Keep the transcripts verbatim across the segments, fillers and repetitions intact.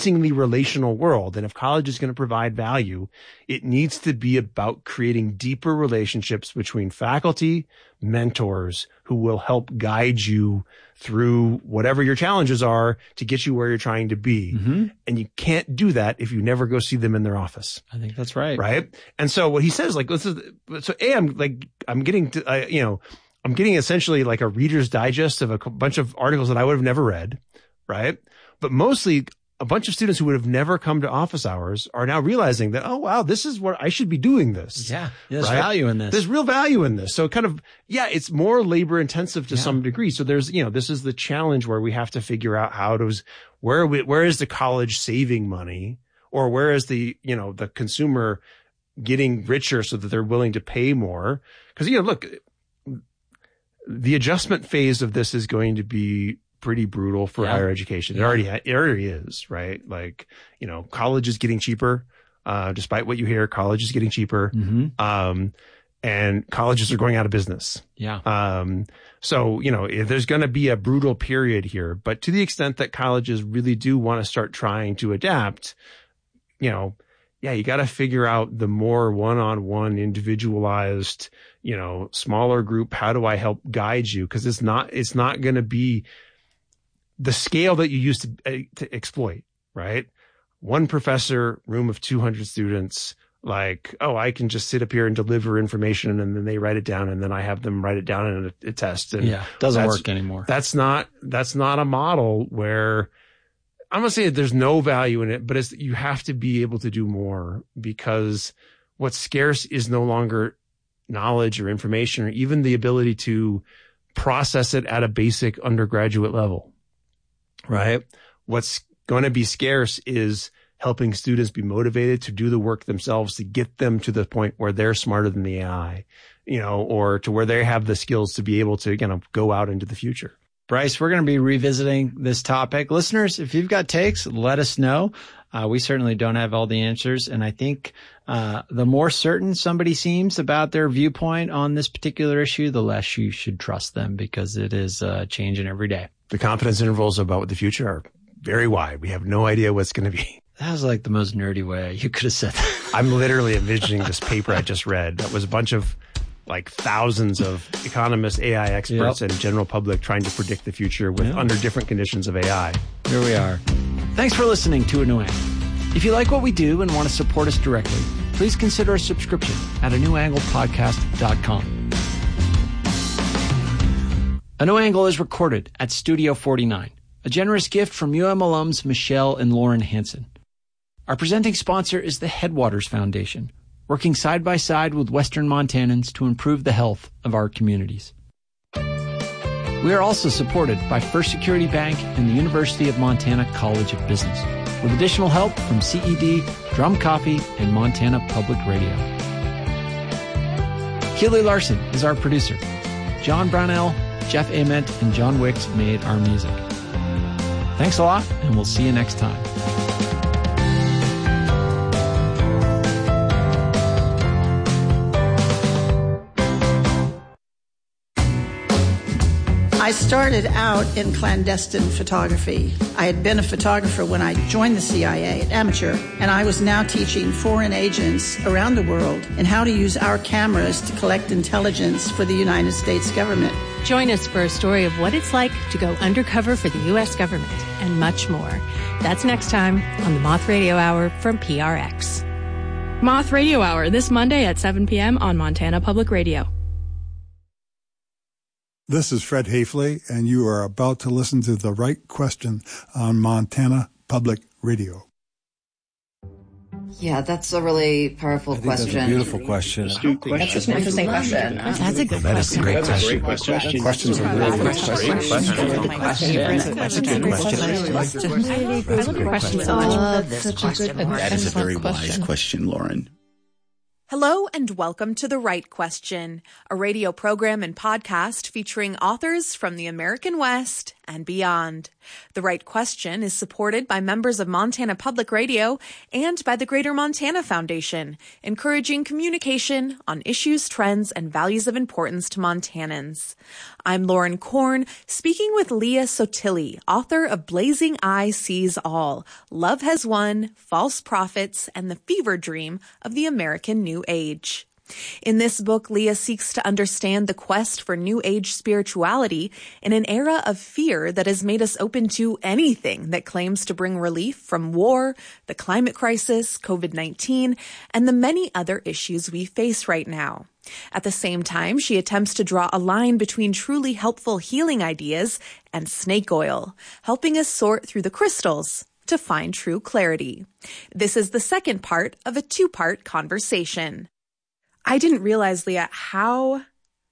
increasingly relational world. And if college is going to provide value, it needs to be about creating deeper relationships between faculty, mentors who will help guide you through whatever your challenges are to get you where you're trying to be. Mm-hmm. And you can't do that if you never go see them in their office. I think that's right. Right. And so what he says, like, this is, so A, I'm like, I'm getting to, uh, you know, I'm getting essentially like a Reader's Digest of a bunch of articles that I would have never read. Right. But mostly a bunch of students who would have never come to office hours are now realizing that, oh, wow, this is what I should be doing this. Yeah. There's right? value in this. There's real value in this. So kind of, yeah, it's more labor intensive to yeah. some degree. So there's, you know, this is the challenge where we have to figure out how does, where, we, where is the college saving money, or where is the, you know, the consumer getting richer so that they're willing to pay more? Because, you know, look, the adjustment phase of this is going to be pretty brutal for yeah. higher education. It yeah. already, it already is, right? Like, you know, college is getting cheaper. Uh, despite what you hear, college is getting cheaper. Mm-hmm. Um, and colleges are going out of business. Yeah. Um, so, you know, there's going to be a brutal period here, but to the extent that colleges really do want to start trying to adapt, you know, yeah, you got to figure out the more one-on-one individualized, you know, smaller group. How do I help guide you? Cause it's not, it's not going to be the scale that you used to, uh, to exploit, right? One professor, room of two hundred students, like, oh, I can just sit up here and deliver information and then they write it down and then I have them write it down in a, a test. And yeah, doesn't work anymore. That's not, that's not a model where I'm going to say that there's no value in it, but it's, you have to be able to do more, because what's scarce is no longer knowledge or information or even the ability to process it at a basic undergraduate level. Right. What's going to be scarce is helping students be motivated to do the work themselves, to get them to the point where they're smarter than the A I, you know, or to where they have the skills to be able to, you know, go out into the future. Bryce, we're going to be revisiting this topic. Listeners, if you've got takes, let us know. Uh, we certainly don't have all the answers. And I think uh, the more certain somebody seems about their viewpoint on this particular issue, the less you should trust them, because it is uh, changing every day. The confidence intervals about the future are very wide. We have no idea what's going to be. That was like the most nerdy way you could have said that. I'm literally envisioning this paper I just read. That was a bunch of like thousands of economists, A I experts, yep. and general public trying to predict the future with yep. under different conditions of A I. Here we are. Thanks for listening to A New Angle. If you like what we do and want to support us directly, please consider a subscription at a new angle podcast dot com. A New Angle is recorded at Studio forty-nine, a generous gift from U M alums Michelle and Lauren Hansen. Our presenting sponsor is the Headwaters Foundation, working side by side with Western Montanans to improve the health of our communities. We are also supported by First Security Bank and the University of Montana College of Business, with additional help from C E D, Drum Coffee, and Montana Public Radio. Keely Larson is our producer. John Brownell, Jeff Ament, and John Wicks made our music. Thanks a lot, and we'll see you next time. I started out in clandestine photography. I had been a photographer when I joined the C I A, amateur, and I was now teaching foreign agents around the world in how to use our cameras to collect intelligence for the United States government. Join us for a story of what it's like to go undercover for the U S government and much more. That's next time on the Moth Radio Hour from P R X. Moth Radio Hour this Monday at seven p.m. on Montana Public Radio. This is Fred Hafley, and you are about to listen to The Right Question on Montana Public Radio. Yeah, that's a really powerful I think question. That's a beautiful question. That's an interesting question. That's a good that is a great That's question. a great question. Questions are really good questions. questions. That's a good question. That's a good question. I love the question so much. I love this question. That is a very wise question, Lauren. Hello and welcome to The Right Question, a radio program and podcast featuring authors from the American West and beyond. The Right Question is supported by members of Montana Public Radio and by the Greater Montana Foundation, encouraging communication on issues, trends, and values of importance to Montanans. I'm Lauren Korn, speaking with Leah Sotilli, author of Blazing Eye Sees All, Love Has Won, False Prophets, and the Fever Dream of the American New Age. In this book, Leah seeks to understand the quest for New Age spirituality in an era of fear that has made us open to anything that claims to bring relief from war, the climate crisis, covid nineteen, and the many other issues we face right now. At the same time, she attempts to draw a line between truly helpful healing ideas and snake oil, helping us sort through the crystals to find true clarity. This is the second part of a two-part conversation. I didn't realize, Leah, how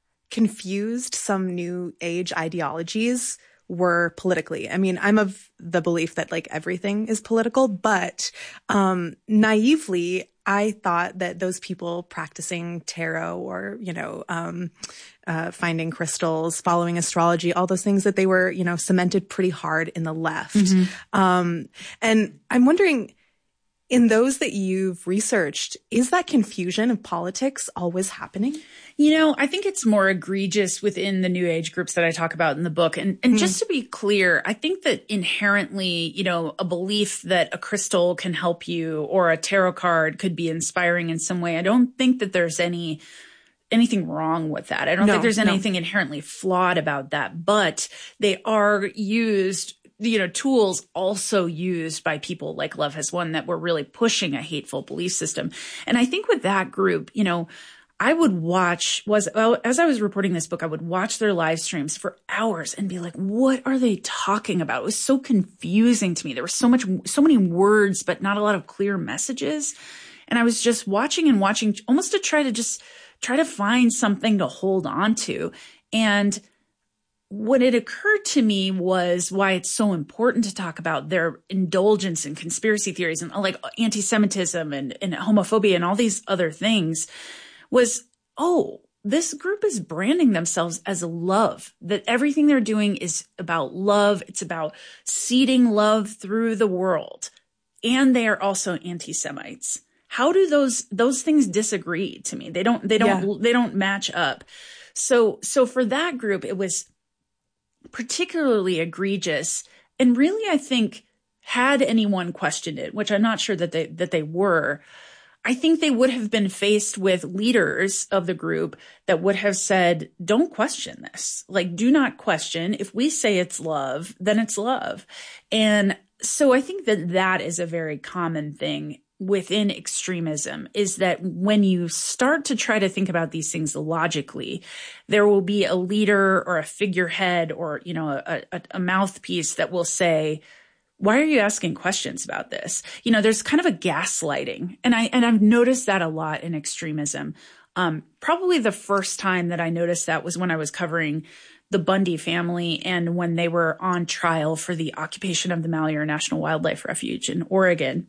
confused some New Age ideologies were politically. I mean, I'm of the belief that like everything is political, but um, naively, I thought that those people practicing tarot or, you know, um, uh, finding crystals, following astrology, all those things that they were, you know, cemented pretty hard in the left. Mm-hmm. Um, and I'm wondering, in those that you've researched, is that confusion of politics always happening? You know, I think it's more egregious within the New Age groups that I talk about in the book. And, and mm. just to be clear, I think that inherently, you know, a belief that a crystal can help you or a tarot card could be inspiring in some way, I don't think that there's any anything wrong with that. I don't no, think there's anything no. inherently flawed about that. But they are used, you know, tools also used by people like Love Has Won that were really pushing a hateful belief system. And I think with that group, you know, I would watch, was well, as I was reporting this book, I would watch their live streams for hours and be like, what are they talking about? It was so confusing to me. There was so much, so many words, but not a lot of clear messages. And I was just watching and watching almost to try to just try to find something to hold on to. And what it occurred to me was why it's so important to talk about their indulgence in conspiracy theories and like anti-Semitism and, and homophobia and all these other things was, oh, this group is branding themselves as love, that everything they're doing is about love. It's about seeding love through the world. And they are also anti-Semites. How do those, those things disagree to me? They don't, they don't, yeah. they don't match up. So, so for that group, it was particularly egregious. And really, I think had anyone questioned it, which I'm not sure that they, that they were, I think they would have been faced with leaders of the group that would have said, don't question this. Like, do not question. If we say it's love, then it's love. And so I think that that is a very common thing within extremism, is that when you start to try to think about these things logically, there will be a leader or a figurehead or, you know, a, a, a mouthpiece that will say, why are you asking questions about this? You know, there's kind of a gaslighting. And I, and I've noticed that a lot in extremism. Um, probably the first time that I noticed that was when I was covering the Bundy family and when they were on trial for the occupation of the Malheur National Wildlife Refuge in Oregon.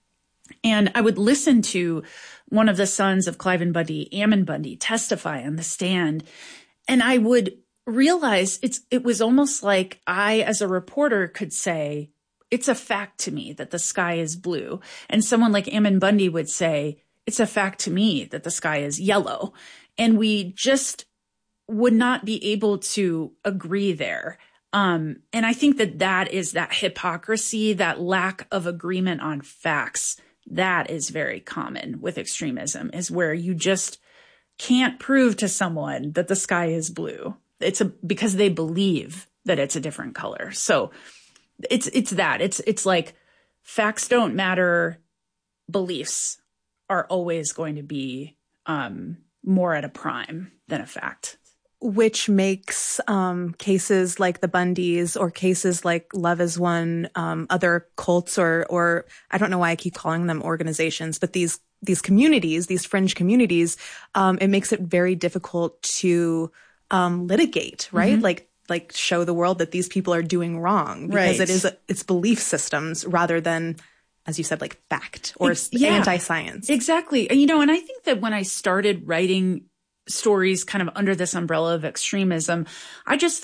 And I would listen to one of the sons of Cliven Bundy, Ammon Bundy, testify on the stand. And I would realize it's, it was almost like I, as a reporter, could say, it's a fact to me that the sky is blue. And someone like Ammon Bundy would say, it's a fact to me that the sky is yellow. And we just would not be able to agree there. Um, and I think that that is that hypocrisy, that lack of agreement on facts. That is very common with extremism, is where you just can't prove to someone that the sky is blue. It's a, because they believe that it's a different color. So it's, it's that it's, it's like facts don't matter. Beliefs are always going to be, um, more at a prime than a fact. Which makes um, cases like the Bundys or cases like Love Has Won, um, other cults or, or I don't know why I keep calling them organizations, but these these communities, these fringe communities, um, it makes it very difficult to um, litigate, right? Mm-hmm. Like like show the world that these people are doing wrong because right. it is a, it's belief systems rather than, as you said, like fact or it's, yeah, anti-science. Exactly. You know, and I think that when I started writing stories kind of under this umbrella of extremism, I just thought,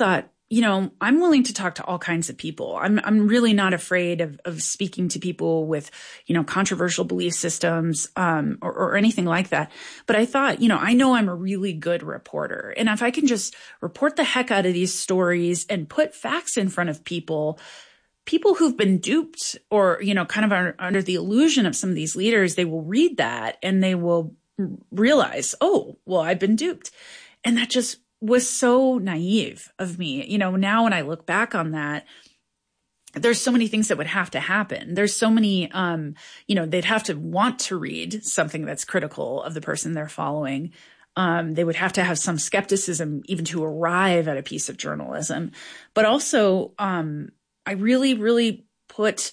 you know, I'm willing to talk to all kinds of people. I'm I'm really not afraid of of speaking to people with, you know, controversial belief systems um, or, or anything like that. But I thought, you know, I know I'm a really good reporter. And if I can just report the heck out of these stories and put facts in front of people, people who've been duped or, you know, kind of are under the illusion of some of these leaders, they will read that and they will realize, oh, well, I've been duped. And that just was so naive of me. You know, now when I look back on that, there's so many things that would have to happen. There's so many, um, you know, they'd have to want to read something that's critical of the person they're following. Um, they would have to have some skepticism even to arrive at a piece of journalism. But also, um, I really, really put,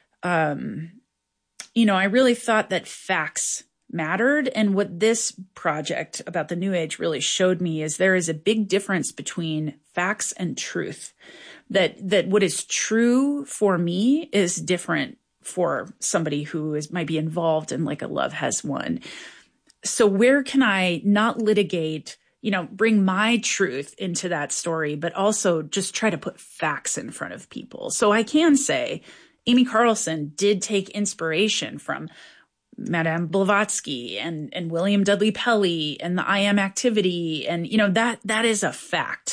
um, you know, I really thought that facts mattered. And what this project about the New Age really showed me is there is a big difference between facts and truth. That that what is true for me is different for somebody who is might be involved in like a Love Has Won. So where can I not litigate, you know, bring my truth into that story, but also just try to put facts in front of people? So I can say Amy Carlson did take inspiration from Madame Blavatsky and, and William Dudley Pelley and the I M activity. And, you know, that, that is a fact.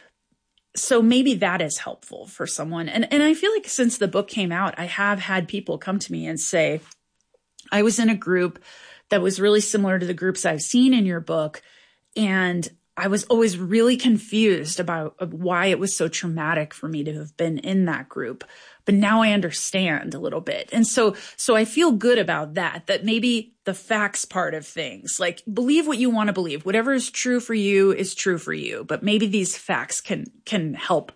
So maybe that is helpful for someone. And, and I feel like since the book came out, I have had people come to me and say, I was in a group that was really similar to the groups I've seen in your book. And I was always really confused about why it was so traumatic for me to have been in that group. But now I understand a little bit. And so, so I feel good about that, that maybe the facts part of things, like believe what you want to believe, whatever is true for you is true for you. But maybe these facts can, can help,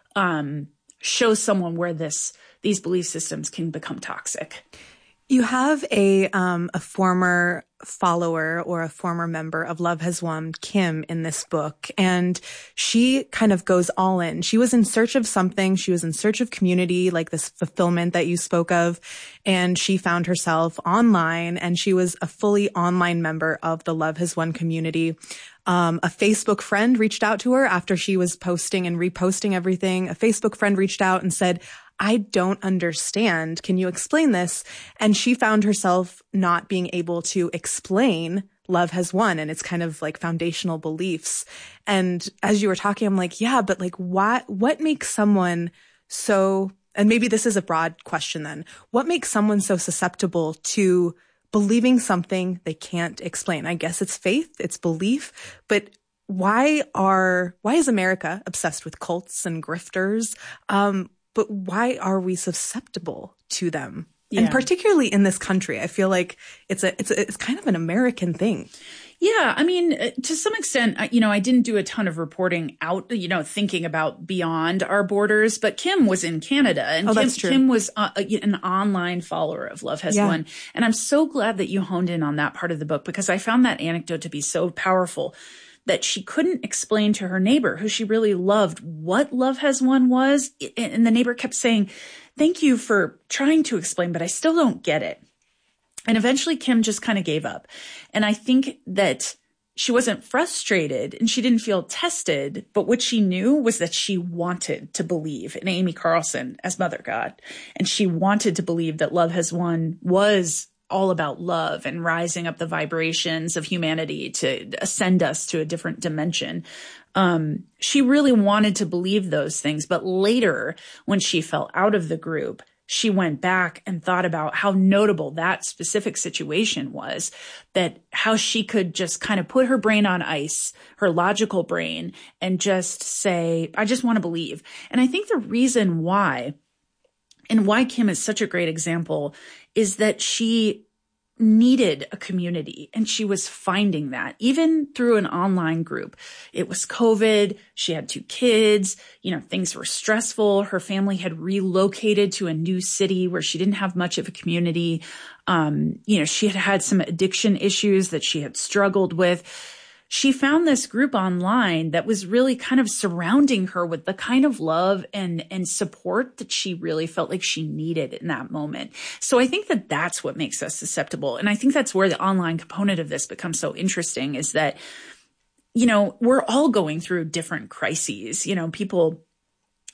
um, show someone where this, these belief systems can become toxic. You have a um, a former follower or a former member of Love Has Won, Kim, in this book, and she kind of goes all in. She was in search of something. She was in search of community, like this fulfillment that you spoke of, and she found herself online, and she was a fully online member of the Love Has Won community. Um, a Facebook friend reached out to her after she was posting and reposting everything. A Facebook friend reached out and said, I don't understand. Can you explain this? And she found herself not being able to explain Love Has Won and its kind of like foundational beliefs. And as you were talking, I'm like, yeah, but like what, what makes someone so, and maybe this is a broad question then, what makes someone so susceptible to believing something they can't explain? I guess it's faith, it's belief, but why are, why is America obsessed with cults and grifters? Um, But why are we susceptible to them? Yeah. And particularly in this country, I feel like it's a, it's a, it's kind of an American thing. Yeah. I mean, to some extent, you know, I didn't do a ton of reporting out, you know, thinking about beyond our borders, but Kim was in Canada and oh, Kim, that's true. Kim was uh, an online follower of Love Has yeah. Won. And I'm so glad that you honed in on that part of the book because I found that anecdote to be so powerful. That she couldn't explain to her neighbor, who she really loved, what Love Has Won was. And the neighbor kept saying, thank you for trying to explain, but I still don't get it. And eventually Kim just kind of gave up. And I think that she wasn't frustrated and she didn't feel tested, but what she knew was that she wanted to believe in Amy Carlson as Mother God. And she wanted to believe that Love Has Won was all about love and rising up the vibrations of humanity to ascend us to a different dimension. Um, she really wanted to believe those things. But later, when she fell out of the group, she went back and thought about how notable that specific situation was, that how she could just kind of put her brain on ice, her logical brain, and just say, I just want to believe. And I think the reason why and why Kim is such a great example is that she needed a community and she was finding that even through an online group. It was COVID. She had two kids. You know, things were stressful. Her family had relocated to a new city where she didn't have much of a community. Um, you know, she had had some addiction issues that she had struggled with. She found this group online that was really kind of surrounding her with the kind of love and, and support that she really felt like she needed in that moment. So I think that that's what makes us susceptible. And I think that's where the online component of this becomes so interesting is that, you know, we're all going through different crises. You know, people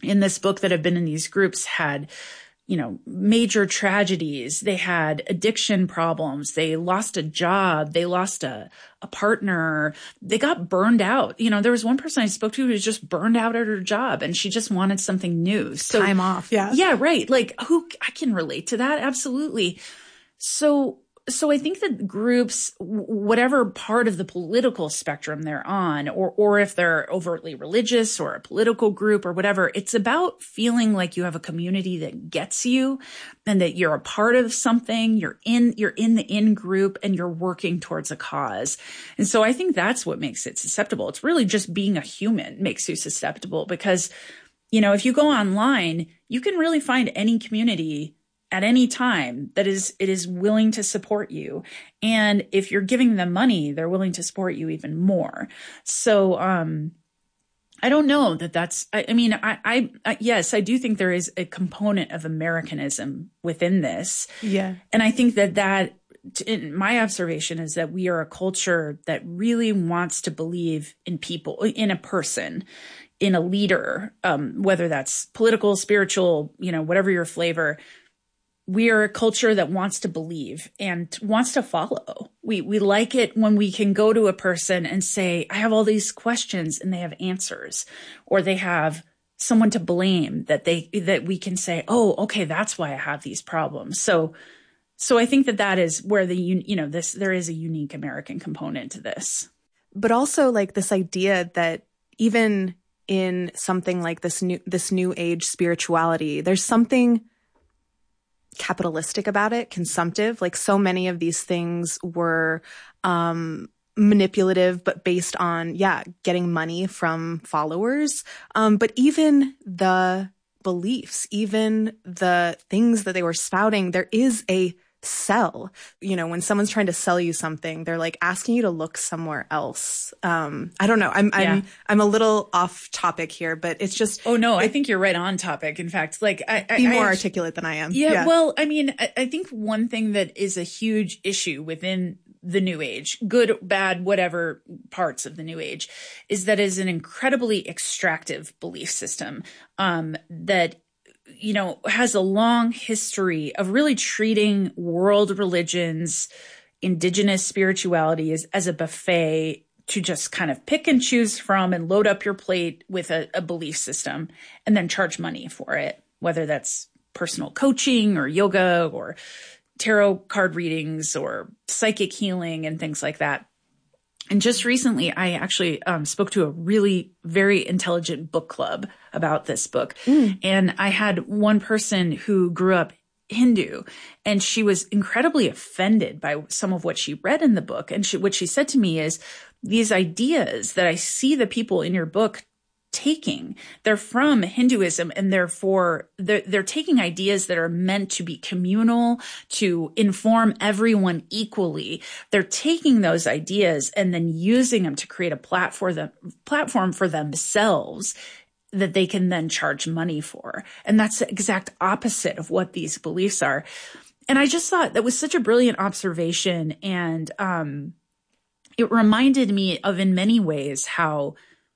in this book that have been in these groups had, you know, major tragedies. They had addiction problems. They lost a job. They lost a, a partner. They got burned out. You know, there was one person I spoke to who was just burned out at her job and she just wanted something new. So time off. Yeah. Yeah. Right. Like who, I can relate to that. Absolutely. So, So I think that groups, whatever part of the political spectrum they're on, or or if they're overtly religious or a political group or whatever, it's about feeling like you have a community that gets you and that you're a part of something, you're in you're in the in group and you're working towards a cause. And so I think that's what makes it susceptible. It's really just being a human makes you susceptible because, you know, if you go online, you can really find any community at any time that is, it is willing to support you. And if you're giving them money, they're willing to support you even more. So, um, I don't know that that's, I, I mean, I, I, I, yes, I do think there is a component of Americanism within this. Yeah. And I think that that, in my observation is that we are a culture that really wants to believe in people, in a person, in a leader, um, whether that's political, spiritual, you know, whatever your flavor. We are a culture that wants to believe and wants to follow. We we like it when we can go to a person and say, I have all these questions and they have answers, or they have someone to blame that they that we can say, oh, okay, that's why I have these problems. So so I think that that is where the you know this there is a unique American component to this. But also like this idea that even in something like this new this new age spirituality, there's something capitalistic about it, consumptive. Like so many of these things were um, manipulative, but based on, yeah, getting money from followers. Um, but even the beliefs, even the things that they were spouting, there is a sell. You know, when someone's trying to sell you something, they're like asking you to look somewhere else. Um, I don't know. I'm, I'm, yeah. I'm a little off topic here, but it's just. Oh no, it, I think you're right on topic. In fact, like I, I be more I, articulate than I am. Yeah, yeah. Well, I mean, I, I think one thing that is a huge issue within the new age, good, bad, whatever parts of the new age, is that it is an incredibly extractive belief system, um, that, you know, has a long history of really treating world religions, indigenous spirituality as, as a buffet to just kind of pick and choose from and load up your plate with a, a belief system and then charge money for it, whether that's personal coaching or yoga or tarot card readings or psychic healing and things like that. And just recently, I actually um, spoke to a really very intelligent book club about this book. Mm. And I had one person who grew up Hindu, and she was incredibly offended by some of what she read in the book. And she, what she said to me is, these ideas that I see the people in your book taking, they're from Hinduism, and therefore they're, they're taking ideas that are meant to be communal, to inform everyone equally. They're taking those ideas and then using them to create a platform, the platform for themselves that they can then charge money for. And that's the exact opposite of what these beliefs are. And I just thought that was such a brilliant observation. And um, it reminded me of, in many ways, how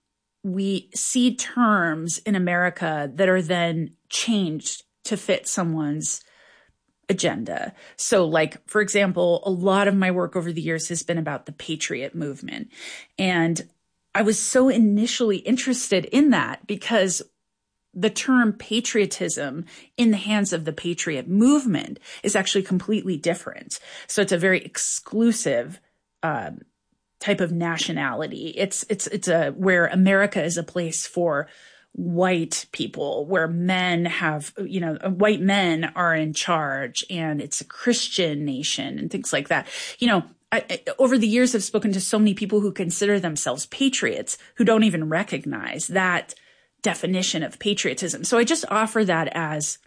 we see terms in America that are then changed to fit someone's agenda. So like, for example, a lot of my work over the years has been about the patriot movement. And I was so initially interested in that because the term patriotism in the hands of the patriot movement is actually completely different. So it's a very exclusive um, type of nationality. It's it's it's a where America is a place for white people, where men have, you know, white men are in charge, and it's a Christian nation and things like that. You know, I, I, over the years, I've spoken to so many people who consider themselves patriots who don't even recognize that definition of patriotism. So I just offer that as,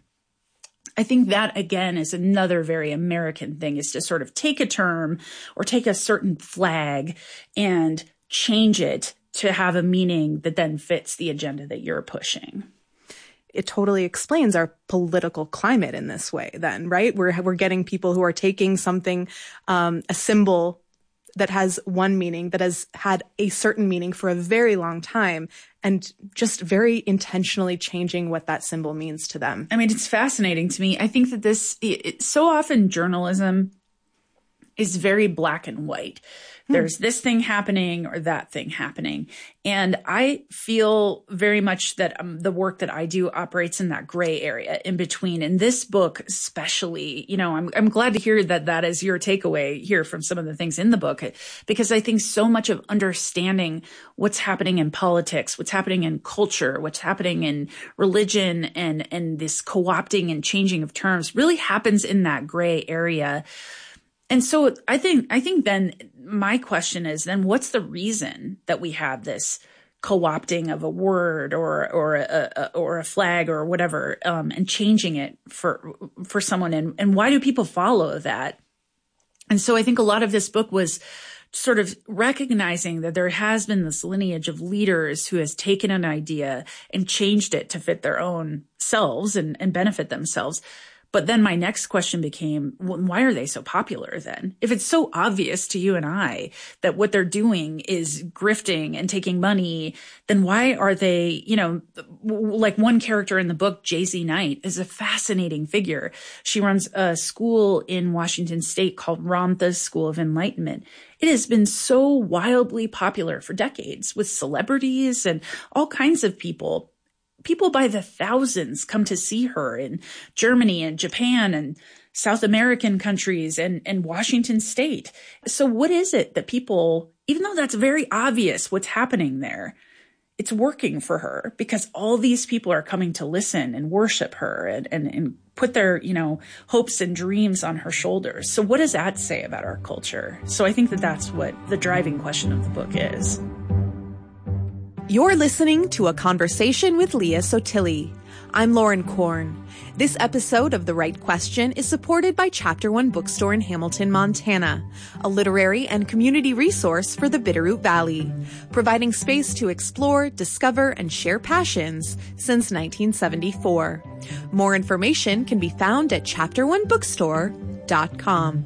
I think that, again, is another very American thing, is to sort of take a term or take a certain flag and change it to have a meaning that then fits the agenda that you're pushing. It totally explains our political climate in this way then, right? We're we're getting people who are taking something, um, a symbol that has one meaning, that has had a certain meaning for a very long time, and just very intentionally changing what that symbol means to them. I mean, it's fascinating to me. I think that this, it, it, so often journalism is very black and white. There's this thing happening or that thing happening. And I feel very much that um, the work that I do operates in that gray area in between. In this book, especially, you know, I'm, I'm glad to hear that that is your takeaway here from some of the things in the book, because I think so much of understanding what's happening in politics, what's happening in culture, what's happening in religion, and, and this co-opting and changing of terms really happens in that gray area. And so I think, I think then my question is then what's the reason that we have this co-opting of a word or, or a, a or a flag or whatever, um, and changing it for, for someone? And, and why do people follow that? And so I think a lot of this book was sort of recognizing that there has been this lineage of leaders who has taken an idea and changed it to fit their own selves and, and benefit themselves. But then my next question became, well, why are they so popular then? If it's so obvious to you and I that what they're doing is grifting and taking money, then why are they, you know, like one character in the book, J Z Knight, is a fascinating figure. She runs a school in Washington State called Ramtha School of Enlightenment. It has been so wildly popular for decades with celebrities and all kinds of people. People by the thousands come to see her in Germany and Japan and South American countries and, and Washington State. So what is it that people, even though that's very obvious what's happening there, it's working for her because all these people are coming to listen and worship her and, and, and put their, you know, hopes and dreams on her shoulders. So what does that say about our culture? So I think that that's what the driving question of the book is. You're listening to a conversation with Leah Sotilli. I'm Lauren Korn. This episode of The Right Question is supported by Chapter One Bookstore in Hamilton, Montana, a literary and community resource for the Bitterroot Valley, providing space to explore, discover, and share passions since nineteen seventy-four. More information can be found at chapter one bookstore dot com.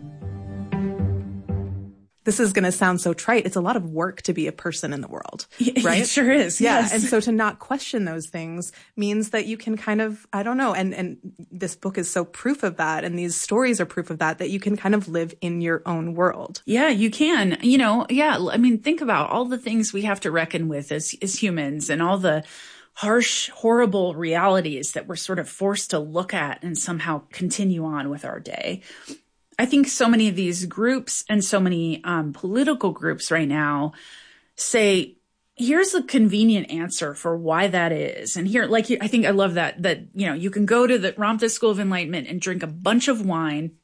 This is going to sound so trite. It's a lot of work to be a person in the world, right? It sure is. Yeah. Yes. And so to not question those things means that you can kind of, I don't know. And, and this book is so proof of that. And these stories are proof of that, that you can kind of live in your own world. Yeah, you can. You know, yeah. I mean, think about all the things we have to reckon with as, as humans and all the harsh, horrible realities that we're sort of forced to look at and somehow continue on with our day. I think so many of these groups and so many um, political groups right now say, here's a convenient answer for why that is. And here, like, I think I love that, that, you know, you can go to the Ramtha School of Enlightenment and drink a bunch of wine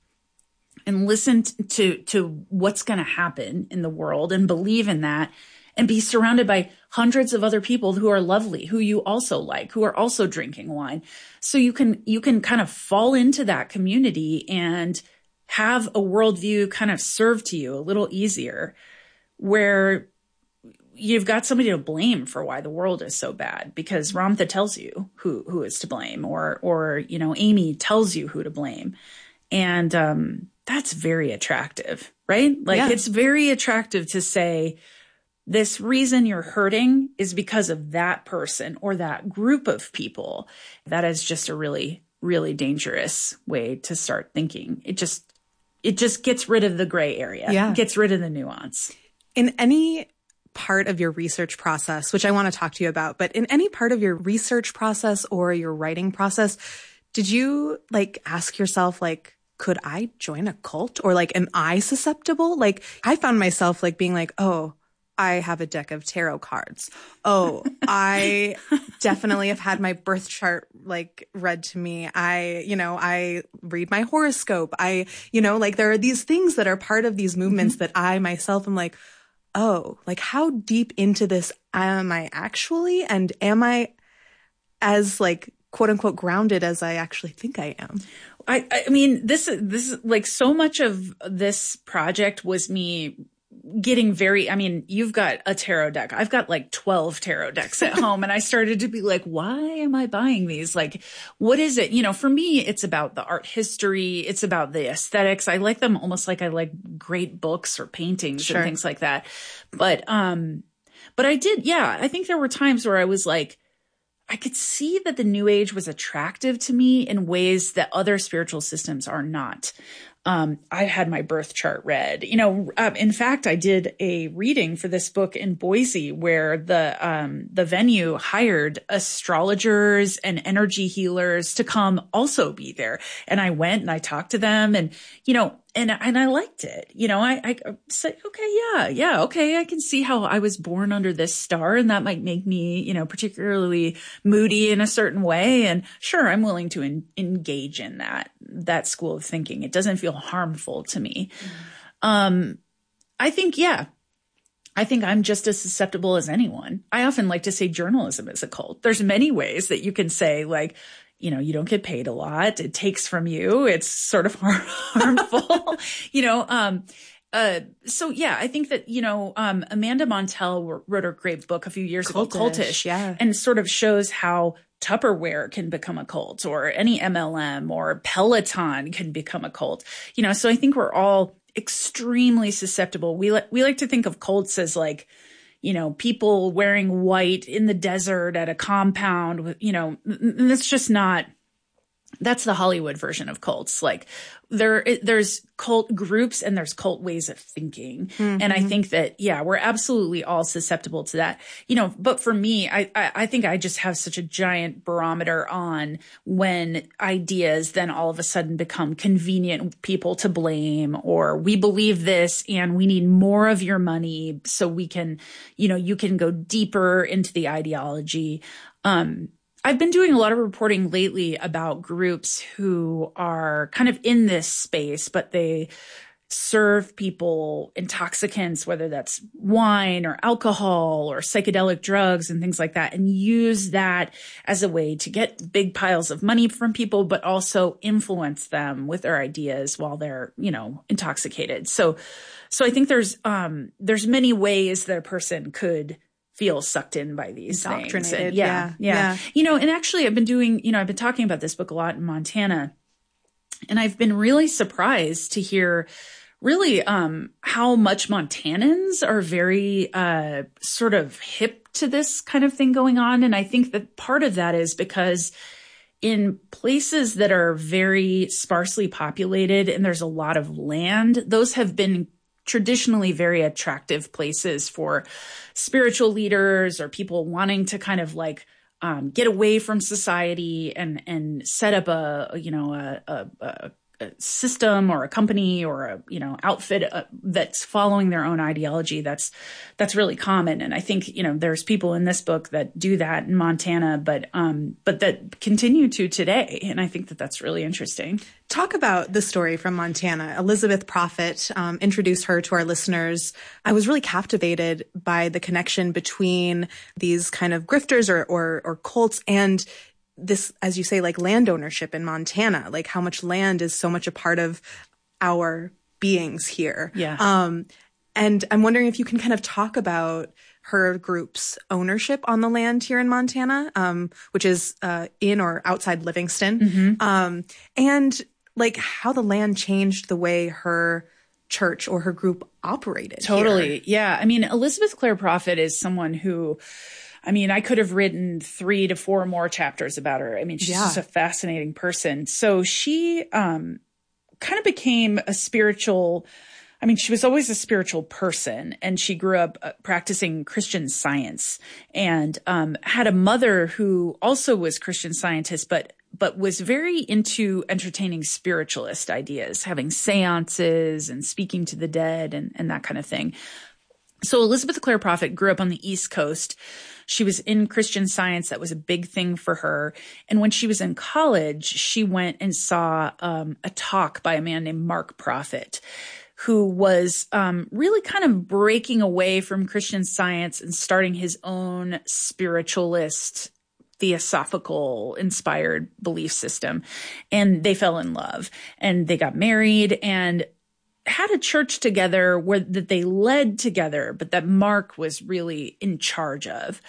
and listen to, to what's going to happen in the world and believe in that and be surrounded by hundreds of other people who are lovely, who you also like, who are also drinking wine. So you can, you can kind of fall into that community and have a worldview kind of served to you a little easier, where you've got somebody to blame for why the world is so bad because Ramtha tells you who, who is to blame, or, or, you know, Amy tells you who to blame. And, um, that's very attractive, right? Like yeah. It's very attractive to say this reason you're hurting is because of that person or that group of people. That is just a really, really dangerous way to start thinking. It just, It just gets rid of the gray area. Yeah. It gets rid of the nuance. In any part of your research process, which I want to talk to you about, but in any part of your research process or your writing process, did you like ask yourself, like, could I join a cult? Or like, am I susceptible? Like, I found myself like being like, oh, I have a deck of tarot cards. Oh, I definitely have had my birth chart like read to me. I, you know, I read my horoscope. I, you know, like there are these things that are part of these movements mm-hmm. that I myself am like, oh, like how deep into this am I actually? And am I as like quote unquote grounded as I actually think I am? I, I mean, this, this like so much of this project was me getting very, I mean, you've got a tarot deck. I've got like twelve tarot decks at home. And I started to be like, why am I buying these? Like, what is it? You know, for me, it's about the art history. It's about the aesthetics. I like them almost like I like great books or paintings sure. and things like that. But, um, But I did, yeah, I think there were times where I was like, I could see that the New Age was attractive to me in ways that other spiritual systems are not. Um, I had my birth chart read. You know, uh, in fact, I did a reading for this book in Boise where the um, the venue hired astrologers and energy healers to come also be there. And I went and I talked to them, and you know, and and I liked it. You know, I, I said, okay, yeah, yeah, okay, I can see how I was born under this star, and that might make me, you know, particularly moody in a certain way. And sure, I'm willing to en- engage in that that school of thinking. It doesn't feel harmful to me. Mm-hmm. Um, I think, yeah, I think I'm just as susceptible as anyone. I often like to say journalism is a cult. There's many ways that you can say, like, you know, you don't get paid a lot. It takes from you. It's sort of har- harmful, you know. Um, uh, so yeah, I think that, you know, um, Amanda Montell wrote a great book a few years Cultish, ago, Cultish, yeah, and sort of shows how Tupperware can become a cult, or any M L M or Peloton can become a cult. You know, so I think we're all extremely susceptible. We li- we like to think of cults as like, you know, people wearing white in the desert at a compound with, you know, and that's just not, that's the Hollywood version of cults. Like there, there's cult groups and there's cult ways of thinking. Mm-hmm. And I think that, yeah, we're absolutely all susceptible to that, you know, but for me, I, I, I think I just have such a giant barometer on when ideas then all of a sudden become convenient people to blame, or we believe this and we need more of your money so we can, you know, you can go deeper into the ideology. Um, I've been doing a lot of reporting lately about groups who are kind of in this space, but they serve people intoxicants, whether that's wine or alcohol or psychedelic drugs and things like that, and use that as a way to get big piles of money from people, but also influence them with their ideas while they're, you know, intoxicated. So, so I think there's, um, there's many ways that a person could feel sucked in by these things. And yeah, yeah, yeah. Yeah. You know, and actually I've been doing, you know, I've been talking about this book a lot in Montana, and I've been really surprised to hear really um, how much Montanans are very uh, sort of hip to this kind of thing going on. And I think that part of that is because in places that are very sparsely populated and there's a lot of land, those have been traditionally very attractive places for spiritual leaders or people wanting to kind of like um, get away from society and and set up a, you know, a, a, a a system or a company or a, you know, outfit uh, that's following their own ideology. That's, that's really common. And I think, you know, there's people in this book that do that in Montana, but, um, but that continue to today. And I think that that's really interesting. Talk about the story from Montana. Elizabeth Prophet, um, introduced her to our listeners. I was really captivated by the connection between these kind of grifters or, or, or cults and this, as you say, like land ownership in Montana, like how much land is so much a part of our beings here. Yeah. Um, and I'm wondering if you can kind of talk about her group's ownership on the land here in Montana, um, which is uh, in or outside Livingston, mm-hmm. um, and like how the land changed the way her church or her group operated. Totally. Here. Yeah. I mean, Elizabeth Clare Prophet is someone who, I mean, I could have written three to four more chapters about her. I mean, she's yeah. just a fascinating person. So she um, kind of became a spiritual, I mean, she was always a spiritual person, and she grew up uh, practicing Christian Science and um, had a mother who also was Christian Scientist, but but was very into entertaining spiritualist ideas, having seances and speaking to the dead and, and that kind of thing. So Elizabeth Clare Prophet grew up on the East Coast. She was in Christian Science. That was a big thing for her. And when she was in college, she went and saw um, a talk by a man named Mark Prophet, who was um, really kind of breaking away from Christian Science and starting his own spiritualist, theosophical inspired belief system. And they fell in love and they got married and had a church together where that they led together, but that Mark was really in charge of.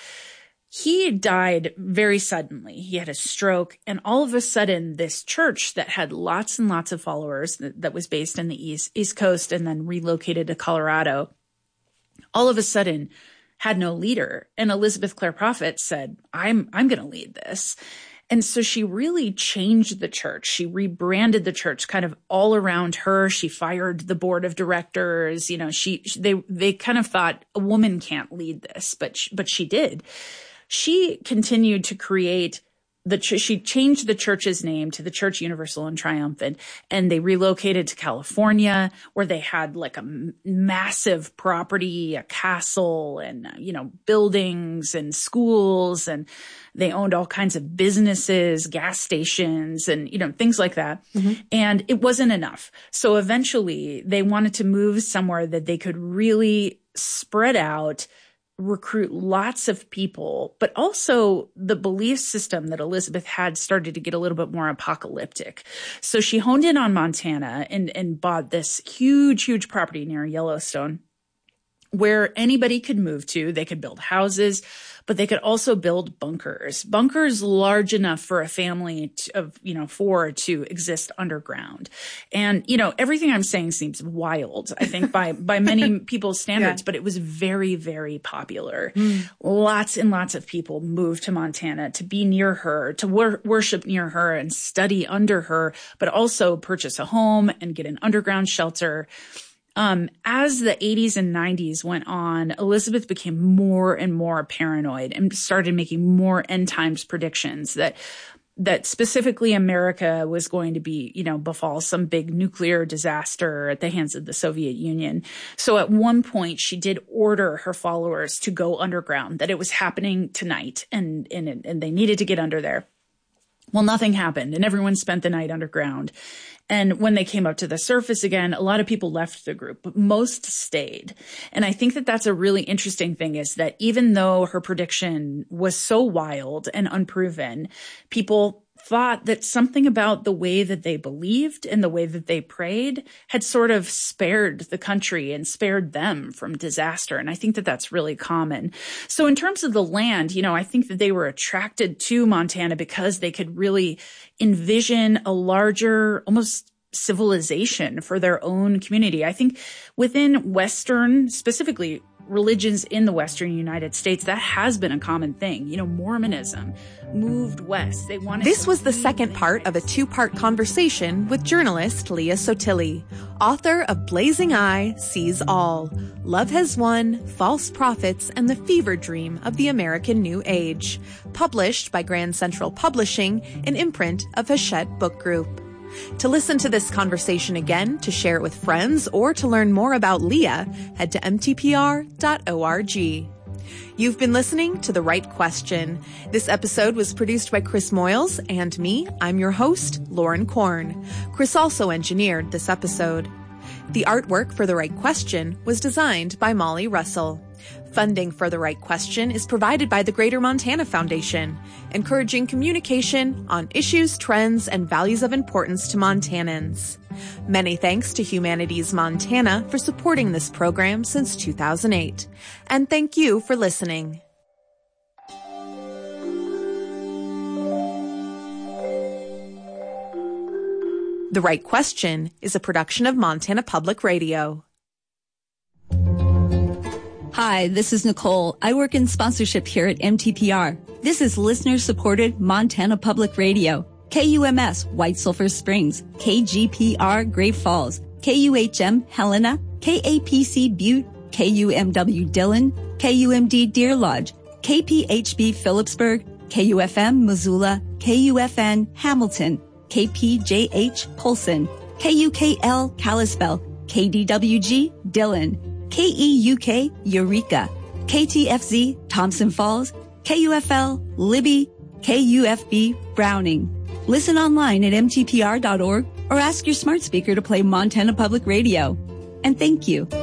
He died very suddenly. He had a stroke, and all of a sudden this church that had lots and lots of followers that, that was based in the East, East Coast and then relocated to Colorado, all of a sudden had no leader. And Elizabeth Clare Prophet said, I'm, I'm going to lead this. And so she really changed the church. She rebranded the church kind of all around her. She fired the board of directors. You know, she, they, they kind of thought a woman can't lead this, but, she, but she did. She continued to create the ch- she changed the church's name to the Church Universal and Triumphant, and they relocated to California, where they had like a m- massive property, a castle, and uh, you know, buildings and schools, and they owned all kinds of businesses, gas stations, and you know, things like that. Mm-hmm. And it wasn't enough. So eventually, they wanted to move somewhere that they could really spread out, recruit lots of people, but also the belief system that Elizabeth had started to get a little bit more apocalyptic. So she honed in on Montana and, and bought this huge, huge property near Yellowstone where anybody could move to. They could build houses, but they could also build bunkers, bunkers large enough for a family of, you know, four to exist underground. And, you know, everything I'm saying seems wild, I think, by, by many people's standards, yeah. But it was very, very popular. Mm. Lots and lots of people moved to Montana to be near her, to wor- worship near her and study under her, but also purchase a home and get an underground shelter. Um, as the eighties and nineties went on, Elizabeth became more and more paranoid and started making more end times predictions that, that specifically America was going to be, you know, befall some big nuclear disaster at the hands of the Soviet Union. So at one point she did order her followers to go underground, that it was happening tonight and, and, and they needed to get under there. Well, nothing happened and everyone spent the night underground. And when they came up to the surface again, a lot of people left the group, but most stayed. And I think that that's a really interesting thing, is that even though her prediction was so wild and unproven, people thought that something about the way that they believed and the way that they prayed had sort of spared the country and spared them from disaster. And I think that that's really common. So in terms of the land, you know, I think that they were attracted to Montana because they could really envision a larger, almost civilization for their own community. I think within Western, specifically religions in the Western United States, that has been a common thing. You know, Mormonism moved west. They wanted. This was the second part of a two-part conversation with journalist Leah Sotilli, author of Blazing Eye Sees All, Love Has Won, False Prophets, and the Fever Dream of the American New Age, published by Grand Central Publishing, an imprint of Hachette Book Group. To listen to this conversation again, to share it with friends, or to learn more about Leah, head to m t p r dot org. You've been listening to The Right Question. This episode was produced by Chris Moyles and me. I'm your host, Lauren Korn. Chris also engineered this episode. The artwork for The Right Question was designed by Molly Russell. Funding for The Right Question is provided by the Greater Montana Foundation, encouraging communication on issues, trends, and values of importance to Montanans. Many thanks to Humanities Montana for supporting this program since two thousand eight. And thank you for listening. The Right Question is a production of Montana Public Radio. Hi, this is Nicole. I work in sponsorship here at M T P R. This is listener-supported Montana Public Radio. K U M S, White Sulphur Springs. K G P R, Great Falls. K U H M, Helena. K A P C, Butte. K U M W, Dillon. K U M D, Deer Lodge. K P H B, Phillipsburg. K U F M, Missoula. K U F N, Hamilton. K P J H, Polson. K U K L, Kalispell. K D W G, Dillon. K E U K, Eureka, K T F Z, Thompson Falls, K U F L, Libby, K U F B, Browning. Listen online at m t p r dot org or ask your smart speaker to play Montana Public Radio. And thank you.